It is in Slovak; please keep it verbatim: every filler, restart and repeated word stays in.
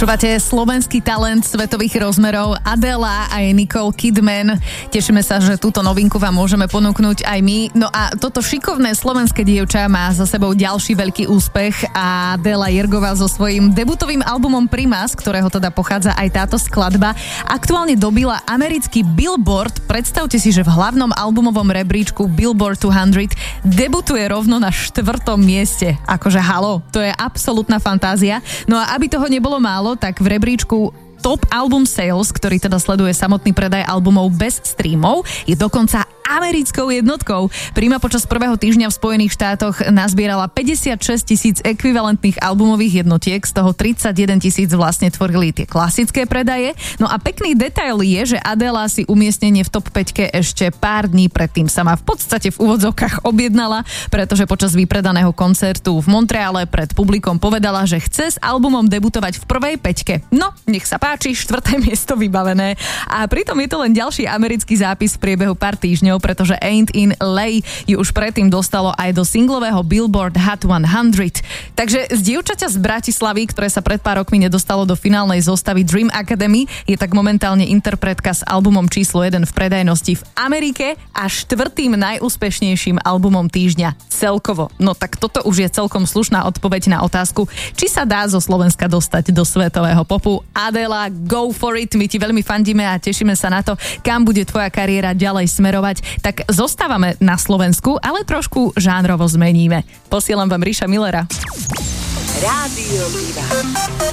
Počúvate slovenský talent svetových rozmerov Adela a Nicole Kidman. Tešíme sa, že túto novinku vám môžeme ponúknuť aj my. No a toto šikovné slovenské dievča má za sebou ďalší veľký úspech a Adela Jergová so svojím debutovým albumom Primas, ktorého teda pochádza aj táto skladba, aktuálne dobila americký Billboard. Predstavte si, že v hlavnom albumovom rebríčku Billboard dvesto debutuje rovno na štvrtom mieste. Akože halo, to je absolútna fantázia. No a aby toho nebolo málo, tak v rebríčku Top Album Sales, ktorý teda sleduje samotný predaj albumov bez streamov, je dokonca americkou jednotkou. Prima počas prvého týždňa v Spojených štátoch nazbierala päťdesiatšesť tisíc ekvivalentných albumových jednotiek, z toho tridsaťjeden tisíc vlastne tvorili tie klasické predaje. No a pekný detail je, že Adela si umiestnenie v top päťke ešte pár dní predtým sama v podstate v úvodzovkách objednala, pretože počas vypredaného koncertu v Montreale pred publikom povedala, že chce s albumom debutovať v prvej päťke. No, nech sa páči, štvrté miesto vybavené. A pritom je to len ďalší americký zápis v priebehu pár týždňov, pretože Ain't in Lay ju už predtým dostalo aj do singlového Billboard Hot sto. Takže z dievčaťa z Bratislavy, ktoré sa pred pár rokmi nedostalo do finálnej zostavy Dream Academy, je tak momentálne interpretka s albumom číslo jeden v predajnosti v Amerike a štvrtým najúspešnejším albumom týždňa celkovo. No tak toto už je celkom slušná odpoveď na otázku, či sa dá zo Slovenska dostať do svetového popu. Adela, go for it, my ti veľmi fandíme a tešíme sa na to, kam bude tvoja kariéra ďalej smerovať. Tak zostávame na Slovensku, ale trošku žánrovo zmeníme. Posielam vám Ríša Millera. Rádio Diva.